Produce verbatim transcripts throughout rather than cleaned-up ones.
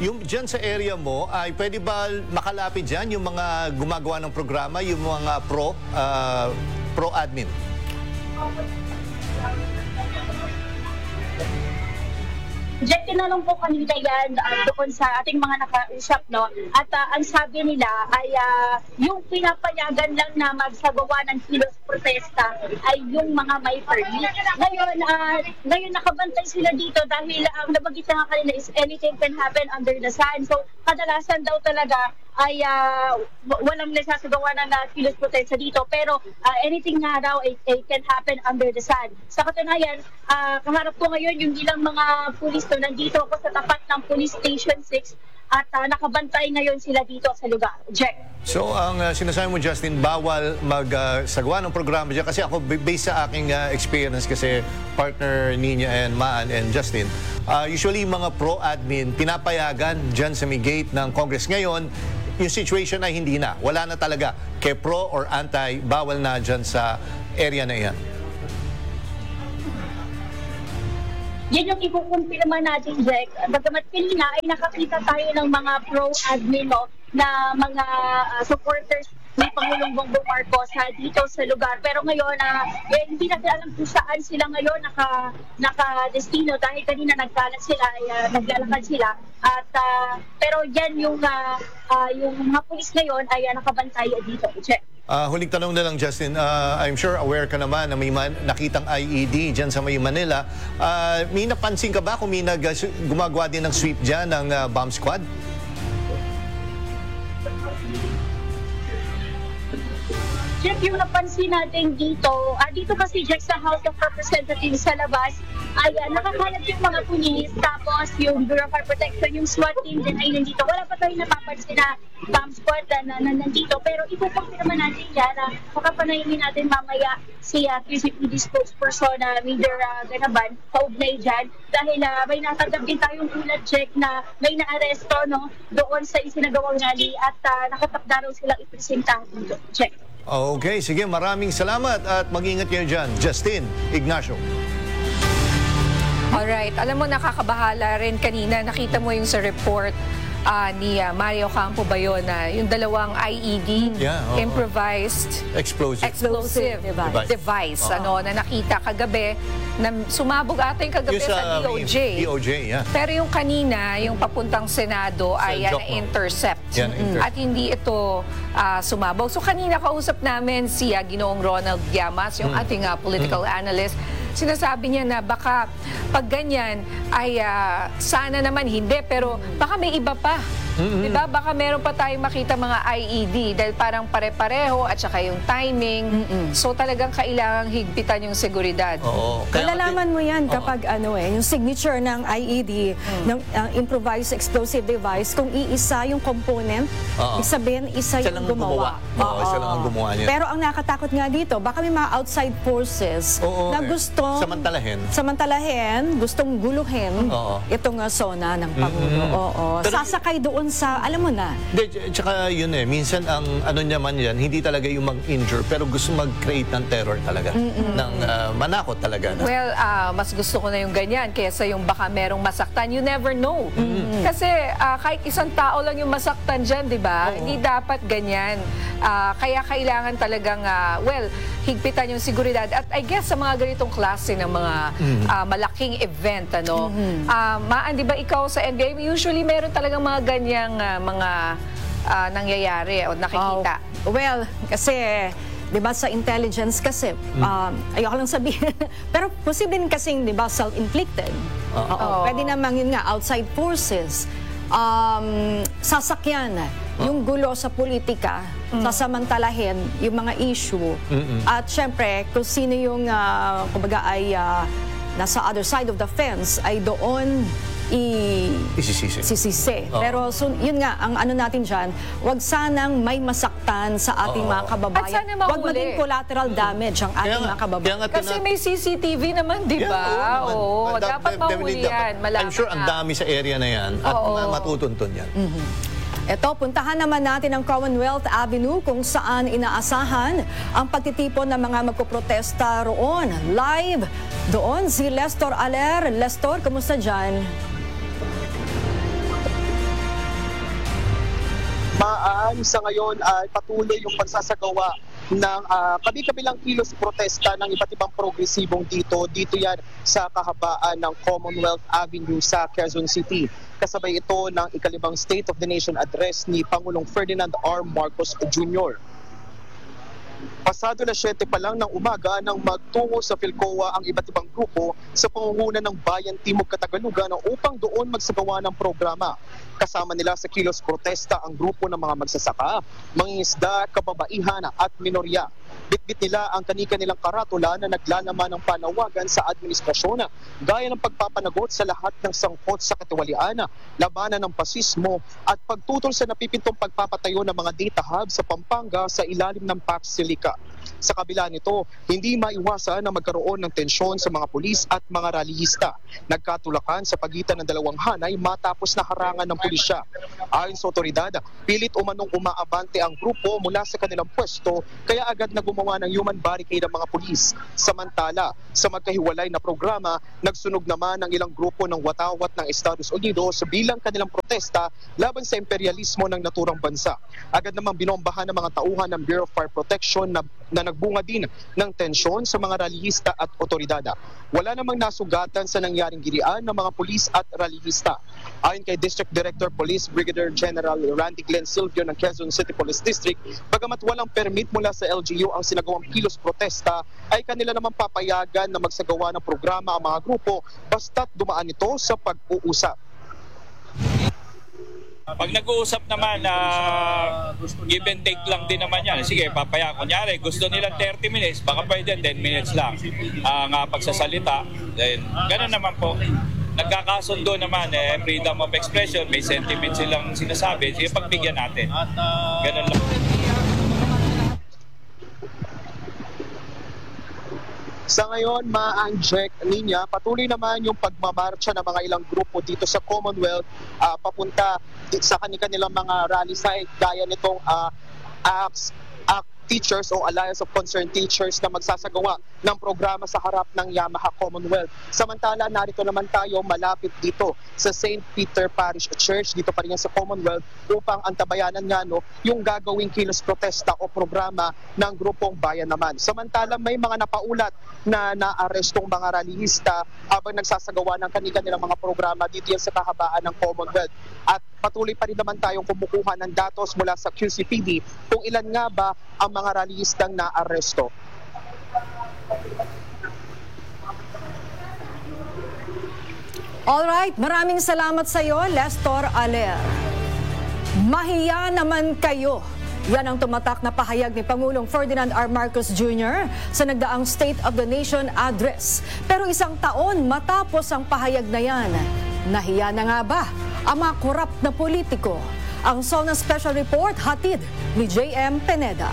yung dyan sa area mo, ay pwede ba makalapit dyan yung mga gumagawa ng programa, yung mga pro, uh, pro-admin? Jack, tinanong po kanina yan uh, doon sa ating mga nakausap, no? At uh, ang sabi nila ay uh, yung pinapayagan lang na magsagawa ng kilos protesta ay yung mga may permit. Ngayon, uh, ngayon nakabantay sila dito dahil ang nabanggit na nga kanina is anything can happen under the sun. So, kadalasan daw talaga ay uh, walang nasasagawa ng uh, kilos protesta dito. Pero uh, anything nga daw ay, ay can happen under the sun. Sa katunayan, uh, kaharap ko ngayon yung ilang mga pulis to nandito ako sa tapat ng Police Station six at uh, nakabantay ngayon sila dito sa lugar. Jack. So, ang uh, sinasabi mo, Justin, bawal magsagawa uh, ng programa dyan. Kasi ako, based sa aking uh, experience, kasi partner Nina and Maan and Justin, uh, usually mga pro-admin, pinapayagan dyan sa may gate ng Congress. Ngayon, yung situation ay hindi na. Wala na talaga. Kaya pro or anti, bawal na dyan sa area na yan. Yan yung ikukumpirma natin, Jack. Bagamat kanina ay nakakita tayo ng mga pro-admin, no, na mga uh, supporters ni Pangulong Bongbong Marcos uh, dito sa lugar. Pero ngayon, uh, eh, hindi natin alam kung saan sila ngayon naka, naka-destino dahil kanina nagkalat sila, uh, naglalakad sila. At, uh, pero yan yung, uh, uh, yung mga pulis ngayon ay uh, nakabantay dito, Jack. Uh, huling tanong na lang, Justin. Uh, I'm sure aware ka naman na may man, nakitang I E D dyan sa may Manila. Uh, may napansin ka ba kung may nag, gumagawa din ng sweep dyan ng uh, bomb squad? Jack, yung napansin natin dito, uh, dito kasi Jack sa House of Representatives sa labas, ay uh, nakakalat yung mga pulis, tapos yung Bureau of Fire Protection, yung SWAT team din ay nandito. Wala pa tayo napapansin na bomb squad na, na nandito, pero ipupakita naman natin yan na uh, makapanayin natin mamaya si uh, Q C P D spokesperson na uh, Major uh, Ganaban, kaugnay dyan, dahil uh, may natanggap din tayong ulat, Jack, na may naaresto, no, doon sa isinagawang rally at uh, nakatakda raw silang ipresenta dito, Jack. Okay, sige, maraming salamat at mag-ingat kayo dyan. Justin Ignacio. Alright, alam mo, nakakabahala rin kanina, nakita mo yung sa report uh, ni uh, Mario Campo ba yun, na yung dalawang I E D, yeah, oh, improvised explosive, explosive device, device oh. ano, na nakita kagabi, na sumabog ata yung kagabi yung sa, sa D O J. D O J, yeah. Pero yung kanina, yung papuntang Senado ay uh, na-intercept. Yeah, na at hindi ito uh, sumabog. So kanina kausap namin si uh, Ginoong Ronald Llamas, yung mm. ating uh, political mm. analyst. Sinasabi niya na baka pag ganyan ay uh, sana naman hindi, pero baka may iba pa. Mm-hmm. Diba? Baka meron pa tayong makita mga I E D dahil parang pare-pareho at saka yung timing. Mm-hmm. So talagang kailangang higpitan yung seguridad. Oo. Malalaman mo yan kapag Oo. ano eh, yung signature ng I E D, mm. ng uh, improvised explosive device, kung iisa yung component, Oo. ibig sabihin isa Siya yung lang gumawa. gumawa. Oo, isa lang ang gumawa niya. Pero ang nakatakot nga dito, baka may mga outside forces Oo, na eh. gustong samantalahin. Samantalahin, gustong guluhin Oo. itong uh, zona ng Pangulo. Mm-hmm. Oo. Pero, sasakay doon sa, alam mo na. De, tsaka yun eh, minsan ang ano naman yan, hindi talaga yung mag-injure, pero gusto mag-create ng terror talaga. Mm-mm. Ng uh, manakot talaga. Na. Well, uh, mas gusto ko na yung ganyan kaysa yung baka merong masaktan. You never know. Mm-hmm. Kasi uh, kahit isang tao lang yung masaktan dyan, di ba? Hindi dapat ganyan. Uh, kaya kailangan talagang, uh, well, higpitan yung seguridad. At I guess sa mga ganitong klase ng mga mm-hmm. uh, malaking event, ano, mm-hmm. uh, Maan, di ba ikaw sa N B A, usually meron talagang mga ganyang uh, mga uh, nangyayari o nakikita. Oh, well, kasi di ba sa intelligence kasi, mm. um, ayoko lang sabihin, pero posible din kasing, di ba, self-inflicted. Uh -oh. Oo. Pwede namang yun nga, outside forces, um, sasakyan yung gulo sa politika, mm. sasamantalahin yung mga issue. Mm-mm. At syempre, kung sino yung, uh, kumbaga ay uh, nasa other side of the fence, ay doon i isisisi. Sisisi. Oh. Pero so, yun nga, ang ano natin dyan, wag sanang may masaktan sa ating oh. mga kababayan. At sana mahuli. Wag maging collateral damage ang ating nga, mga kababayan. Kasi may C C T V naman, di ba? Yeah, oo, oo, dapat mahuli yan. I'm sure ang dami sa area na yan at oh. matutuntun yan. Mm-hmm. Ito, puntahan naman natin ang Commonwealth Avenue kung saan inaasahan ang pagtitipon ng mga magpoprotesta roon. Live doon si Lestor Aler. Lestor, kumusta dyan? naman sa ngayon ay patuloy yung pagsasagawa ng uh, kabi-kabilang kilos protesta ng iba't ibang progresibong dito. Dito yan sa kahabaan ng Commonwealth Avenue sa Quezon City. Kasabay ito ng ikalibang State of the Nation address ni Pangulong Ferdinand R. Marcos Junior Pasado na siyete pa lang ng umaga nang magtungo sa Philcoa ang iba't ibang grupo sa pangunguna ng Bayan Timog Katagalugan upang doon magsagawa ng programa. Kasama nila sa kilos protesta ang grupo ng mga magsasaka, mangingisda, kababaihan at minorya. Bitbit nila ang kanika nilang karatula na naglalaman ng panawagan sa administrasyon gaya ng pagpapanagot sa lahat ng sangkot sa katiwalian, labanan ng pasismo at pagtutol sa napipintong pagpapatayo ng mga data hub sa Pampanga sa ilalim ng Pax Silica. Sa kabila nito, hindi maiwasan na magkaroon ng tensyon sa mga pulis at mga rallyista. Nagkatulakan sa pagitan ng dalawang hanay matapos na harangan ng pulisya. Ayon sa otoridad, pilit umanong umaabante ang grupo mula sa kanilang pwesto kaya agad na gumawa ng human barricade ang mga pulis. Samantala, sa magkahiwalay na programa, nagsunog naman ang ilang grupo ng watawat ng Estados Unidos bilang kanilang protesta laban sa imperialismo ng naturang bansa. Agad namang binombahan ng mga tauhan ng Bureau of Fire Protection na, na nagbunga din ng tensyon sa mga rallyista at otoridada. Wala namang nasugatan sa nangyaring girian ng mga pulis at rallyista. Ayon kay District Director Police Brigadier General Randy Glenn Silvio ng Quezon City Police District, bagamat walang permit mula sa L G U ang sinagawang kilos protesta, ay kanila naman papayagan na magsagawa ng programa ang mga grupo basta't dumaan ito sa pag-uusap. Pag nag-uusap naman, uh, give and take lang din naman yan. Sige, papaya. Kunyari, gusto nilang thirty minutes, baka pwede ten minutes lang ang uh, pagsasalita. Then, ganun naman po. Nagkakasundo naman, eh, freedom of expression, may sentiment silang sinasabi. Sige, pagbigyan natin. Ganun lang. Sa ngayon, ma-Jack Ninya, patuloy naman yung pagmamarcha ng mga ilang grupo dito sa Commonwealth uh, papunta sa kanilang mga rally site gaya nitong uh, ACTS, ACT Teachers o Alliance of Concerned Teachers na magsasagawa ng programa sa harap ng Yamaha Commonwealth. Samantala, narito naman tayo malapit dito sa Saint Peter Parish Church, dito pa rin sa Commonwealth, upang antabayanan nga no, yung gagawing kilos protesta o programa ng grupong bayan naman. Samantala, may mga napaulat na naarestong mga rallyista habang nagsasagawa ng kanilang mga programa dito yan sa kahabaan ng Commonwealth. At patuloy pa rin naman tayong kumukuha ng datos mula sa Q C P D kung ilan nga ba ang mga rallyistang naaresto. Alright, maraming salamat sa iyo, Lestor Aler. Mahiya naman kayo. Yan ang tumatak na pahayag ni Pangulong Ferdinand R. Marcos Junior sa nagdaang State of the Nation address. Pero isang taon matapos ang pahayag na yan, nahiya na nga ba ang mga korap na politiko? Ang SONA Special Report hatid ni J M Pineda.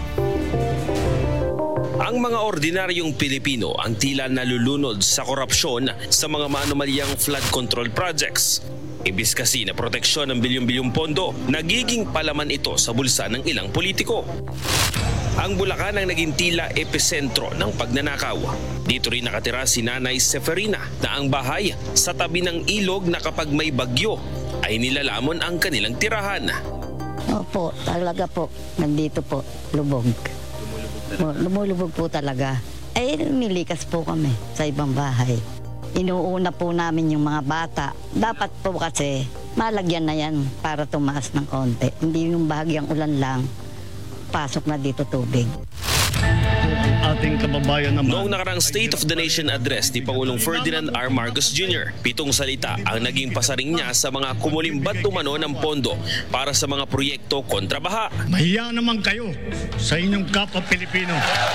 Ang mga ordinaryong Pilipino ang tila nalulunod sa korupsyon sa mga maanomalyang flood control projects. Ibis kasi na proteksyon ng bilyong-bilyong pondo, nagiging palaman ito sa bulsa ng ilang politiko. Ang Bulacan ang naging tila epicentro ng pagnanakaw. Dito rin nakatira si Nanay Seferina na ang bahay sa tabi ng ilog na kapag may bagyo ay nilalamon ang kanilang tirahan. Opo, talaga po. Nandito po, lubog. Lumulubog po talaga. Eh, lumilikas po kami sa ibang bahay. Inuuna po namin yung mga bata. Dapat po kasi malagyan na yan para tumaas ng konti. Hindi yung bahagyang ulan lang, pasok na dito tubig. Ating kababayan naman. Noong nakarang State of the Nation address ni Pangulong Ferdinand R. Marcos Junior, pitong salita ang naging pasaring niya sa mga kumulimbat umano ng pondo para sa mga proyekto kontra baha. Mahiya naman kayo sa inyong kapwa Pilipino.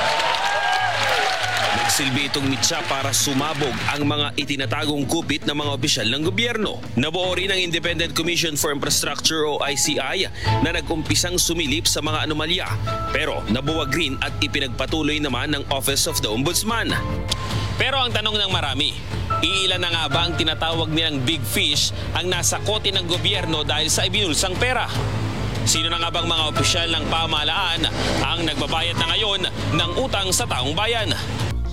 Nagsilbi itong mitsa para sumabog ang mga itinatagong kupit ng mga opisyal ng gobyerno. Nabuo rin ang Independent Commission for Infrastructure o I C I na nag-umpisang sumilip sa mga anomalya. Pero nabuwag rin at ipinagpatuloy naman ng Office of the Ombudsman. Pero ang tanong ng marami, iilan na nga ba ang tinatawag nilang big fish ang nasa kote ng gobyerno dahil sa ibinulsang pera? Sino na nga bang mga opisyal ng pamahalaan ang nagbabayad na ngayon ng utang sa taong bayan?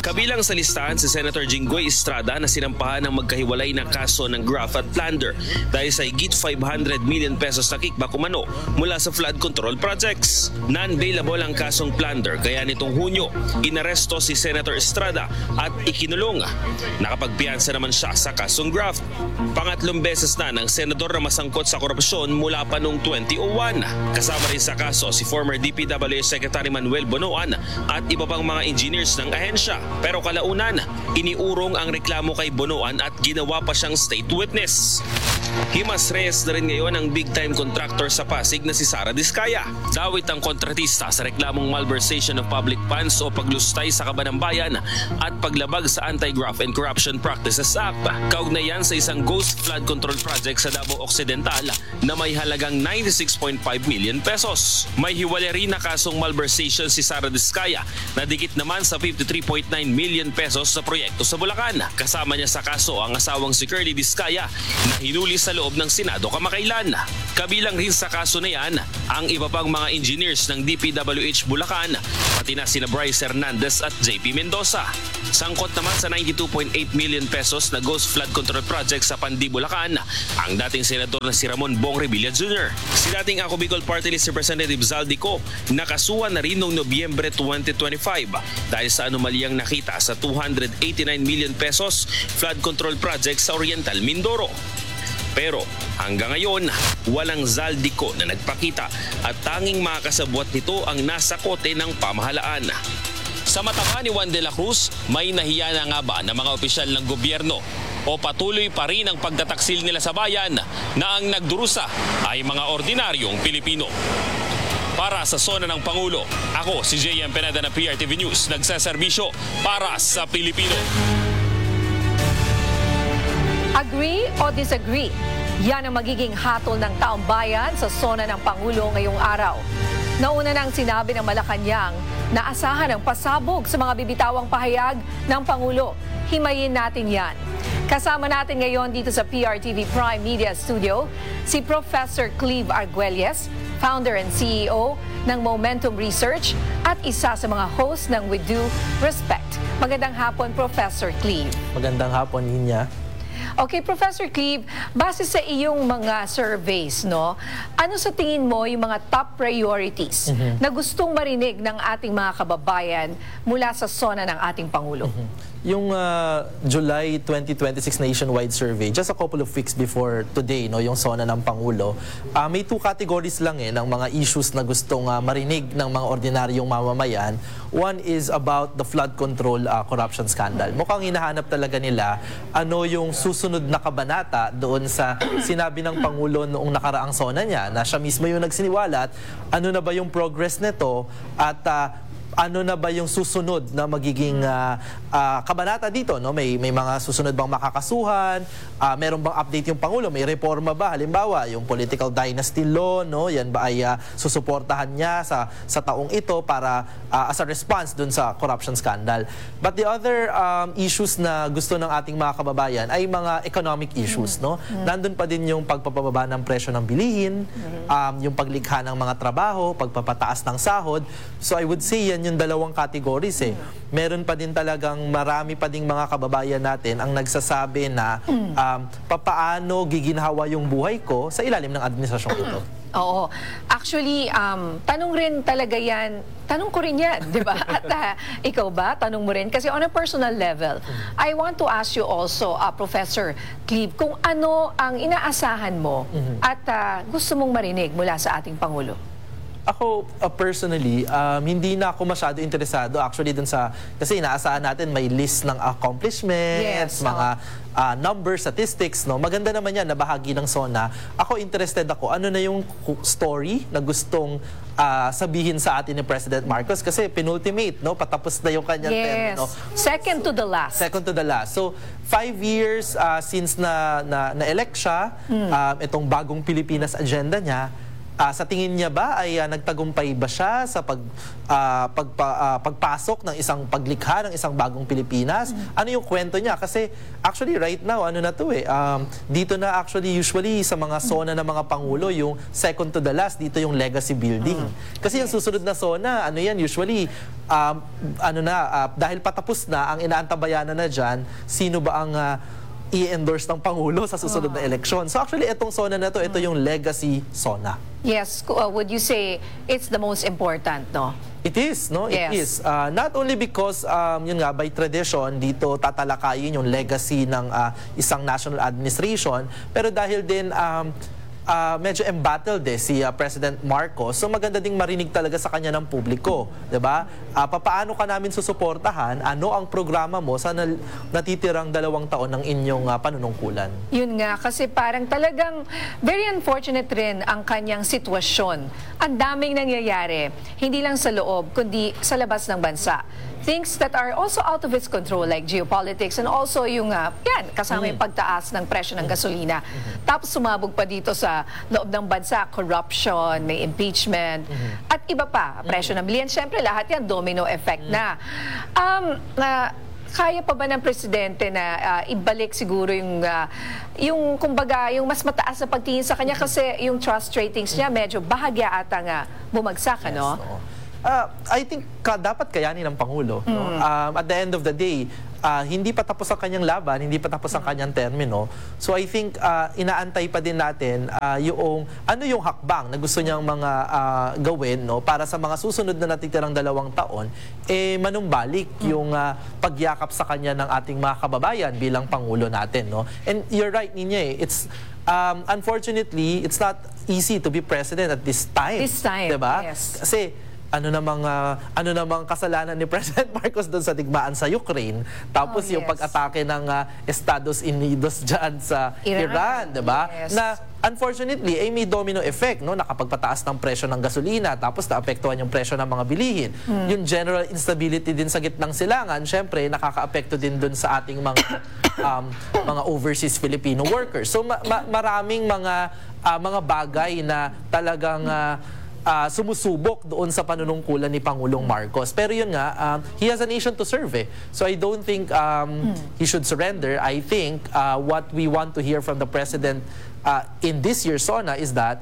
Kabilang sa listahan si Senator Jinggoy Estrada na sinampahan ng magkahiwalay na kaso ng graft at plunder dahil sa higit five hundred million pesos na kickback umano mula sa flood control projects. Non-bailable ang kasong plunder kaya nitong Hunyo, inaresto si Senator Estrada at ikinulong. Nakapagpiyansa naman siya sa kasong graft. Pangatlong beses na ng senador na masangkot sa korupsyon mula pa noong twenty oh one. Kasama rin sa kaso si former D P W H Secretary Manuel Bonoan at iba pang mga engineers ng ahensya. Pero kalaunan, iniurong ang reklamo kay Bonoan at ginawa pa siyang state witness. Himas Reyes na rin ngayon ang big-time contractor sa Pasig na si Sara Diskaya. Dawit ang kontratista sa reklamong malversation of public funds o paglustay sa kaban ng bayan at paglabag sa Anti-Graft and Corruption Practices Act. Kaugnay yan sa isang ghost flood control project sa Davao Occidental na may halagang ninety-six point five million pesos. May hiwalay rin na kasong malversation si Sara Diskaya na dikit naman sa fifty-three point nine million pesos sa proyekto sa Bulacan. Kasama niya sa kaso ang asawang si Curly Diskaya na hinuli sa loob ng Senado kamakailan. Kabilang rin sa kaso na yan ang iba pang mga engineers ng D P W H Bulacan, pati na sina Bryce Hernandez at J P Mendoza. Sangkot naman sa ninety-two point eight million pesos na ghost flood control project sa Pandi, Bulacan ang dating senador na si Ramon Bong Revilla Junior Si dating Ako Bicol Party List Representative Zaldico nakasuhan na rin noong Nobyembre twenty twenty-five dahil sa anomalyang nakita sa two hundred eighty-nine million pesos flood control project sa Oriental Mindoro. Pero hanggang ngayon, walang Zaldico na nagpakita at tanging mga kasabwat nito ang nasa kote ng pamahalaan. Sa mata ba ni Juan de la Cruz, may nahiya na nga ba ng mga opisyal ng gobyerno o patuloy pa rin ang pagtataksil nila sa bayan na ang nagdurusa ay mga ordinaryong Pilipino? Para sa Sona ng Pangulo, ako si J M Pineda ng P R T V News, nagsaserbisyo para sa Pilipino. Agree o disagree? Yan ang magiging hatol ng taong bayan sa Sona ng Pangulo ngayong araw. Nauna nang sinabi ng Malacanang na asahan ang pasabog sa mga bibitawang pahayag ng Pangulo. Himayin natin yan. Kasama natin ngayon dito sa P R T V Prime Media Studio si Professor Cleve Arguelles, founder and C E O ng Momentum Research at isa sa mga host ng With Due Respect. Magandang hapon, Professor Cleve. Magandang hapon, Ninya. Okay, Professor Cleve, base sa iyong mga surveys, no, ano sa tingin mo yung mga top priorities mm-hmm. na gustong marinig ng ating mga kababayan mula sa Sona ng ating Pangulo? Mm-hmm. Yung uh, July twenty twenty-six nationwide survey, just a couple of weeks before today, no, yung Sona ng Pangulo, uh, may two categories lang eh, ng mga issues na gustong uh, marinig ng mga ordinaryong mamamayan. One is about the flood control uh, corruption scandal. Mukhang hinahanap talaga nila ano yung susunod na kabanata doon sa sinabi ng Pangulo noong nakaraang Sona niya, na siya mismo yung nagsiniwalat, ano na ba yung progress nito at uh, ano na ba yung susunod na magiging uh, uh, kabanata dito, no? May may mga susunod bang makakasuhan? Uh, meron bang update yung Pangulo? May reforma ba? Halimbawa, yung political dynasty law, no? Yan ba ay uh, susuportahan niya sa sa taong ito para uh, as a response dun sa corruption scandal? But the other um, issues na gusto ng ating mga kababayan ay mga economic issues, no? Mm-hmm. Nandun pa din yung pagpapababa ng presyo ng bilihin, mm-hmm. um, yung paglikha ng mga trabaho, pagpapataas ng sahod. So I would say yan yung dalawang categories eh. Meron pa din talagang marami pa ding mga kababayan natin ang nagsasabi na um, papaano giginhawa yung buhay ko sa ilalim ng administrasyong ito. Oo. Actually, um, tanong rin talaga yan. Tanong ko rin yan, di ba? At uh, ikaw ba? Tanong mo rin. Kasi on a personal level, I want to ask you also, uh, Professor Cleve, kung ano ang inaasahan mo mm-hmm. at uh, gusto mong marinig mula sa ating Pangulo. Ako, uh, personally, um, hindi na ako masyado interesado actually dun sa, kasi inaasahan natin may list ng accomplishments, yes, mga uh, numbers, statistics, no? Maganda naman yan na bahagi ng Sona. Ako, interested ako, ano na yung story na gustong uh, sabihin sa atin ni President Marcos, kasi penultimate, no? Patapos na yung kanyang yes. term, no? Second to the last. Second to the last. So, five years uh, since na, na, na-elect siya, hmm. uh, itong bagong Pilipinas agenda niya, Ah, sa tingin niya ba ay ah, nagtagumpay ba siya sa pag ah, pagpa, ah, pagpasok ng isang paglikha ng isang bagong Pilipinas? Ano yung kwento niya? Kasi actually right now ano na to eh um, dito na actually usually sa mga zona ng mga pangulo yung second to the last dito yung legacy building. Kasi yung susunod na zona ano yan usually um, ano na ah, dahil patapos na ang inaantabayanan na diyan sino ba ang ah, i-endorse ng Pangulo sa susunod na eleksyon. So actually, itong zona na to, ito yung legacy zona. Yes, uh, would you say it's the most important, no? It is, no? It Yes. is. Uh, not only because, um, yun nga, by tradition, dito tatalakayin yung legacy ng uh, isang national administration, pero dahil din, um, Uh, medyo embattled eh si uh, President Marcos. So maganda ding marinig talaga sa kanya ng publiko, 'di ba? Uh, papaano ka namin susuportahan? Ano ang programa mo sa nal- natitirang dalawang taon ng inyong uh, panunungkulan? Yun nga, kasi parang talagang very unfortunate rin ang kanyang sitwasyon. Ang daming nangyayari, hindi lang sa loob, kundi sa labas ng bansa. Things that are also out of his control like geopolitics and also yung, uh, yan, kasama yung pagtaas ng presyo ng gasolina. Tapos sumabog pa dito sa loob ng bansa, corruption, may impeachment, at iba pa, presyo ng bilihan. Siyempre, lahat yan, domino effect na. Um, na kaya pa ba ng presidente na uh, ibalik siguro yung, uh, yung kumbaga, yung mas mataas na pagtingin sa kanya kasi yung trust ratings niya medyo bahagya ata nga bumagsak, ano? Yes, oo. Uh, I think ka, dapat kayanin ng Pangulo. No? Um, at the end of the day, uh, hindi pa tapos ang kanyang laban, hindi pa tapos ang kanyang termino. So I think uh, inaantay pa din natin uh, yung ano yung hakbang na gusto niyang mga uh, gawin, no, para sa mga susunod na natitirang dalawang taon, eh manumbalik yung uh, pagyakap sa kanya ng ating mga kababayan bilang Pangulo natin. No? And you're right, Ninya, eh, it's um, unfortunately, it's not easy to be president at this time. This time, diba? yes. Kasi ano namang uh, ano namang kasalanan ni President Marcos doon sa digmaan sa Ukraine, tapos Oh, yung yes. pag-atake ng uh, Estados Unidos diyan sa Iran. Iran, 'di ba? Yes. Na unfortunately ay may domino effect, no, nakapagpataas ng presyo ng gasolina, tapos naapektuhan yung presyo ng mga bilihin. Hmm. Yung general instability din sa gitnang silangan, syempre nakakaapekto din doon sa ating mga um, mga overseas Filipino workers. So ma- ma- maraming mga uh, mga bagay na talagang uh, Uh, sumusubok doon sa panunungkulan ni Pangulong Marcos. Pero yun nga, um, he has a nation to serve eh. So I don't think um, he should surrender. I think uh, what we want to hear from the President uh, in this year's SONA is that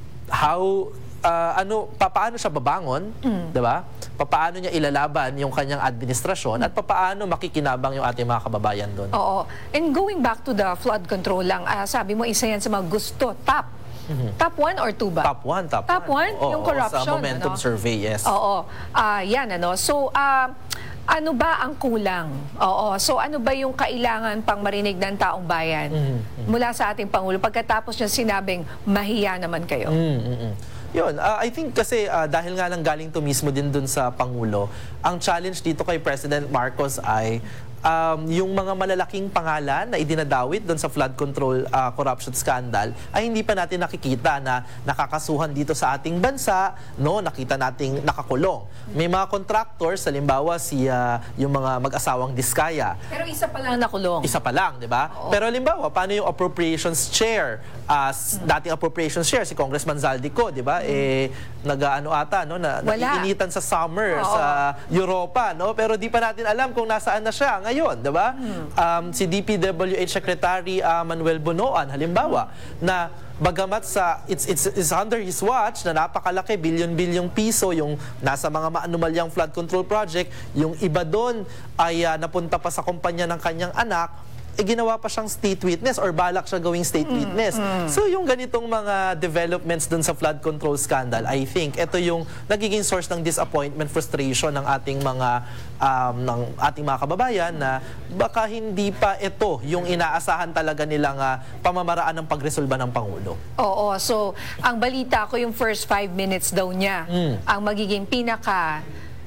how, uh, ano, papaano siya babangon, diba? Papaano niya ilalaban yung kanyang administrasyon at papaano makikinabang yung ating mga kababayan doon. Oo. And going back to the flood control lang, ah, sabi mo isa yan sa mga gusto, top. Top one or two ba? Top one, top, Top one? Oo, Yung corruption, sa momentum ano? survey, yes. Oo. Ah, yan, ano. So, ah, ano ba ang kulang? Oo. So, ano ba yung kailangan pang marinig ng taong bayan mula sa ating Pangulo pagkatapos niya sinabing, mahiya naman kayo? Mm, mm, mm. Yun, uh, I think kasi uh, dahil nga lang galing to mismo din dun sa Pangulo, ang challenge dito kay President Marcos ay um, yung mga malalaking pangalan na idinadawit doon sa flood control uh, corruption scandal ay hindi pa natin nakikita na nakakasuhan dito sa ating bansa, no, nakita nating nakakulong. May mga contractors, halimbawa si uh, yung mga mag-asawang Diskaya. Pero isa pa lang nakulong. Isa pa lang, di ba? Pero halimbawa, paano yung appropriations chair? Uh, mm. Dating appropriations chair, si Congressman Zaldico, di ba? Mm. Eh, nag-ano ata, no? Na, naiinitan sa summer, Oo. sa Europa, no? Pero di pa natin alam kung nasaan na siya ngayon, di ba? Mm. Um, si D P W H Secretary uh, Manuel Bonoan, halimbawa, na bagamat sa it's, it's, it's under his watch na napakalaki, bilyon-bilyong piso yung nasa mga maanumalyang flood control project, yung iba doon ay uh, napunta pa sa kumpanya ng kanyang anak, eh ginawa pa siyang state witness or balak siya gawing state mm, witness. Mm. So yung ganitong mga developments dun sa flood control scandal, I think ito yung nagiging source ng disappointment, frustration ng ating mga um, ng ating mga kababayan na baka hindi pa ito yung inaasahan talaga nilang uh, pamamaraan ng pagresolba ng Pangulo. Oo, so ang balita ko yung first five minutes daw niya Mm. ang magiging pinaka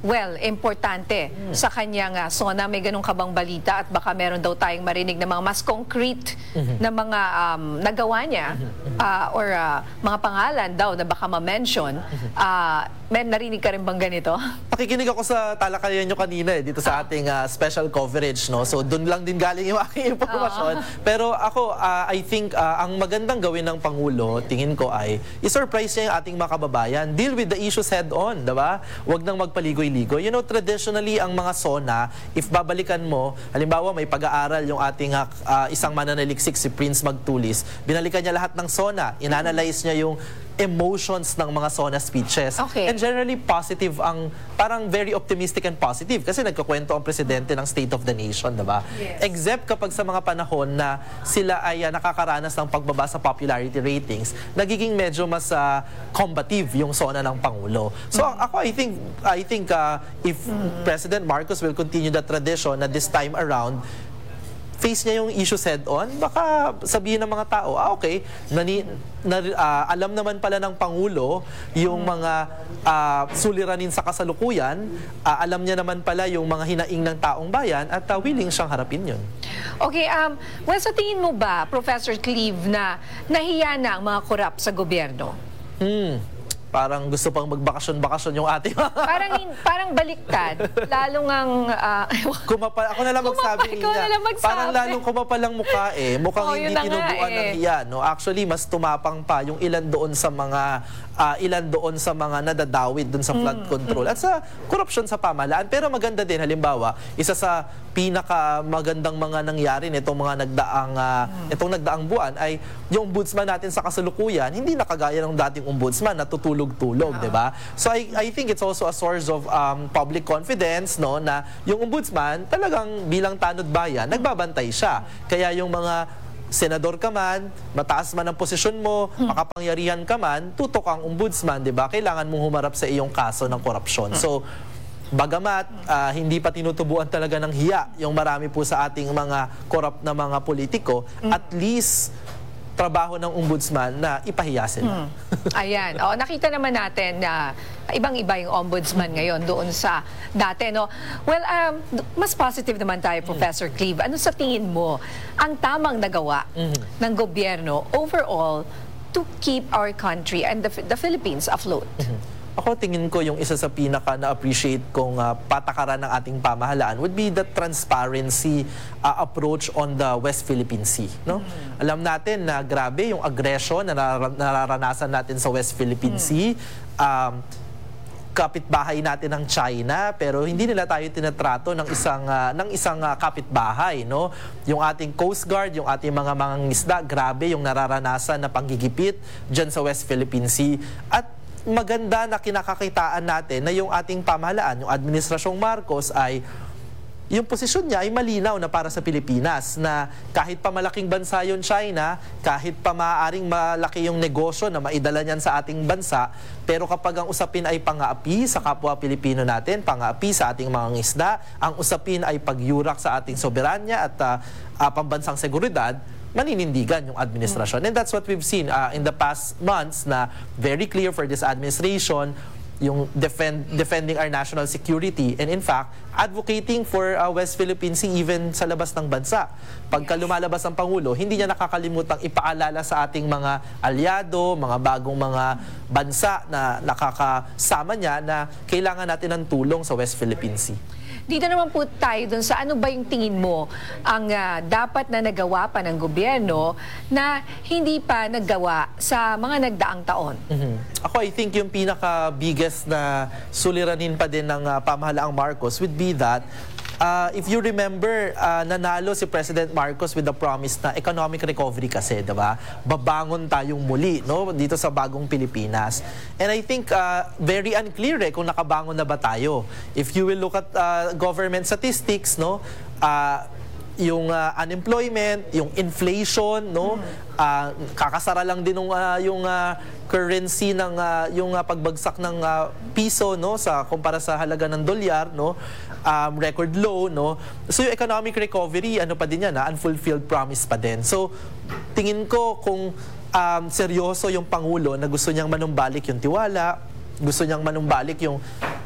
well, importante sa kanyang uh, SONA. May ganun ka bang balita at baka meron daw tayong marinig na mga mas concrete na mga um, nagawa niya uh, or uh, mga pangalan daw na baka ma-mention. Uh, may narinig ka rin bang ganito? Pakikinig ako sa talakayan nyo kanina eh, dito sa ating uh, special coverage, no? So doon lang din galing yung aking impormasyon. Pero ako, uh, I think uh, ang magandang gawin ng Pangulo, tingin ko ay i-surprise niya yung ating mga kababayan. Deal with the issues head-on, diba? Huwag nang magpaligoy-ligoy. You know, traditionally, ang mga SONA, if babalikan mo, halimbawa may pag-aaral yung ating uh, uh, isang mananaliksik, si Prince Magtulis, binalikan niya lahat ng SONA, inanalyze niya yung emotions ng mga SONA speeches. Okay. And generally positive ang, parang very optimistic and positive kasi nagkakwento ang presidente ng State of the Nation, diba? Yes. Except kapag sa mga panahon na sila ay uh, nakakaranas ng pagbaba sa popularity ratings, nagiging medyo mas uh, combative yung SONA ng Pangulo. So Mm-hmm. ako, I think, I think uh, if mm-hmm. President Marcos will continue the tradition na this time around, face niya yung issues head-on, baka sabihin ng mga tao, ah okay, nani, na, uh, alam naman pala ng Pangulo yung mga uh, suliranin sa kasalukuyan, uh, alam niya naman pala yung mga hinaing ng taong bayan at uh, willing siyang harapin yun. Okay, um, well, sa tingin mo ba, Professor Cleve, na nahiya na ang mga korap sa gobyerno? Hmm. Parang gusto pang magbakasyon-bakasyon yung ating Parang parang baliktad. Lalong ang... Uh, kumapal, ako na lang magsabi ikaw niya. na lang magsabi. Parang lalong kumapal ang mukha eh. Mukhang Oh, hindi yun na nga tinubuan eh. ng hiya. No? Actually, mas tumapang pa yung ilan doon sa mga uh, ilan doon sa mga nadadawid doon sa flood Mm, control at sa korupsyon sa pamahalaan. Pero maganda din, halimbawa, isa sa pinaka magandang mga nangyari nitong mga nagdaang uh, itong nagdaang buwan ay yung ombudsman natin sa kasalukuyan, hindi nakagaya ng dating ombudsman na tutulog-tulog, 'di ba? So I I think it's also a source of um, public confidence, no, na yung ombudsman talagang bilang tanod bayan, nagbabantay siya. Kaya yung mga senador ka man, mataas man ang posisyon mo, makapangyarihan ka man, tutok ang ombudsman, 'di ba? Kailangan mong humarap sa iyong kaso ng korupsyon. So bagamat uh, hindi pa tinutubuan talaga ng hiya yung marami po sa ating mga korap na mga politiko, at least trabaho ng ombudsman na ipahiya sila. Hmm. Ayan. O, nakita naman natin na ibang-iba yung ombudsman ngayon doon sa dati, no? Well, um, mas positive naman tayo, Professor Cleve. Ano sa tingin mo ang tamang nagawa Mm-hmm. ng gobyerno overall to keep our country and the, the Philippines afloat? Mm-hmm. Ako, tingin ko yung isa sa pinaka na-appreciate kong uh, patakaran ng ating pamahalaan would be the transparency uh, approach on the West Philippine Sea. No? Mm. Alam natin na grabe yung aggression na narar nararanasan natin sa West Philippine mm. Sea. Um, kapitbahay natin ng China, pero hindi nila tayo tinatrato ng isang uh, ng isang uh, kapitbahay, no? Yung ating Coast Guard, yung ating mga mangingisda, grabe yung nararanasan na panggigipit diyan sa West Philippine Sea. At maganda na kinakakitaan natin na yung ating pamahalaan, yung Administrasyong Marcos ay yung posisyon niya ay malinaw na para sa Pilipinas, na kahit pa malaking bansa yung China, kahit pa maaaring malaki yung negosyo na maidala niyan sa ating bansa, pero kapag ang usapin ay pang-aapi sa kapwa Pilipino natin, pang-aapi sa ating mga ngisda, ang usapin ay pagyurak sa ating soberanya at uh, uh, pambansang seguridad, maninindigan yung administrasyon. And that's what we've seen uh, in the past months, na very clear for this administration, yung defend, defending our national security and in fact, advocating for uh, West Philippine Sea even sa labas ng bansa. Pagka lumalabas ang Pangulo, hindi niya nakakalimutang ipaalala sa ating mga alyado, mga bagong mga bansa na nakakasama niya na kailangan natin ng tulong sa West Philippine Sea. Dito naman po tayo dun sa ano ba yung tingin mo ang uh, dapat na nagawa pa ng gobyerno na hindi pa naggawa sa mga nagdaang taon? Mm-hmm. Ako, I think yung pinaka-biggest na suliranin pa din ng uh, pamahalaang Marcos would be that Uh, if you remember, uh, nanalo si President Marcos with the promise na economic recovery kasi, diba? Babangon tayong muli, no? Dito sa bagong Pilipinas. And I think uh, very unclear eh kung nakabangon na ba tayo. If you will look at uh, government statistics, no? Uh, yung uh, unemployment, yung inflation, no? Uh, kakasara lang din ng uh, yung uh, currency ng uh, yung uh, pagbagsak ng uh, piso, no, sa kumpara sa halaga ng dolyar, no? Um, record low, no? So yung economic recovery, ano pa din yan, ha? Unfulfilled promise pa din. So tingin ko kung um, seryoso yung Pangulo na gusto niyang manumbalik yung tiwala, gusto niyang manumbalik yung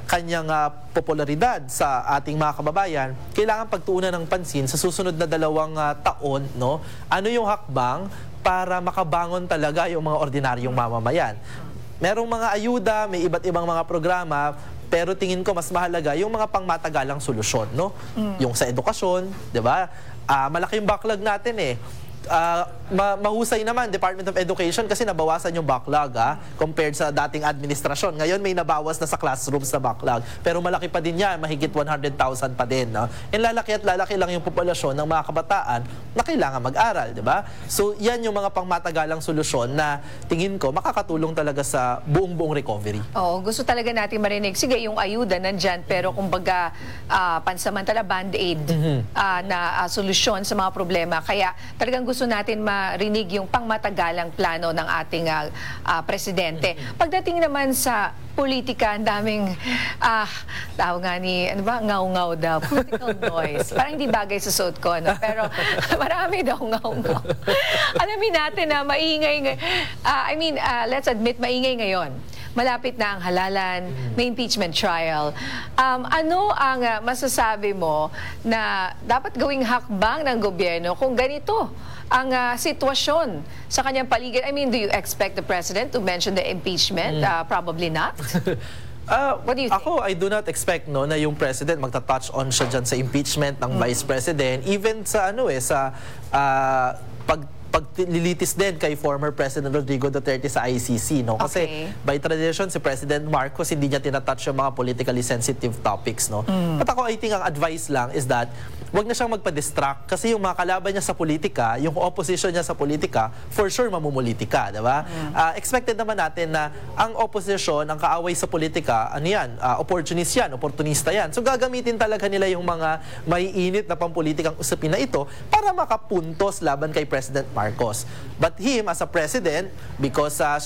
kanyang ah, popularidad sa ating mga kababayan, kailangan pagtuunan ng pansin sa susunod na dalawang ah, taon, no? Ano yung hakbang para makabangon talaga yung mga ordinaryong mamamayan. Merong mga ayuda, may iba't ibang mga programa, pero tingin ko mas mahalaga yung mga pangmatagalang solusyon, no? Yung sa edukasyon, 'di ba? Ah, malaki yung backlog natin eh. Ah, ma- mahusay naman Department of Education kasi nabawasan yung backlog ah, compared sa dating administrasyon. Ngayon may nabawas na sa classrooms na backlog. Pero malaki pa din yan, mahigit one hundred thousand pa din. No? And lalaki at lalaki lang yung populasyon ng mga kabataan na kailangan mag-aral, di ba? So yan yung mga pangmatagalang solusyon na tingin ko makakatulong talaga sa buong-buong recovery. Oo, gusto talaga natin marinig. Sige, yung ayuda nandyan, pero kumbaga ah, pansamantala band-aid ah, na ah, solusyon sa mga problema. Kaya talagang gusto natin marinig yung pangmatagalang plano ng ating ah, ah, presidente. Pagdating naman sa politika, ang daming, ah, tawag nga ni, ano ba, ngaw-ngaw daw, political noise. Parang hindi bagay sa suot ko, no? Pero marami daw ngaw-ngaw. Alamin natin na maingay, ngay- ah, I mean, ah, let's admit, maingay ngayon. Malapit na ang halalan, may impeachment trial. Um, ano ang ah, masasabi mo na dapat gawing hakbang ng gobyerno kung ganito ang ah, sitwasyon sa kanyang paligid? I mean, do you expect the president to mention the impeachment? Ah, probably not. Ah, What do you think? Ako, I do not expect no na yung president magta-touch on siya dyan sa impeachment ng vice president, even sa ano eh sa ah, pag paglilitis din kay former President Rodrigo Duterte sa I C C, no? Kasi Okay. by tradition si President Marcos hindi niya tinatouch yung mga politically sensitive topics, no? But ako, I think ang advice lang is that wag na siyang magpa-distract kasi yung mga kalaban niya sa politika, yung opposition niya sa politika, for sure mamumulitika, di ba? Ah, expected naman natin na ang opposition, ang kaaway sa politika, ano yan, ah, opportunist yan, opportunista yan. So gagamitin talaga nila yung mga maiinit na pampolitikang usapin na ito para makapuntos laban kay President Marcos. But him as a president, because uh,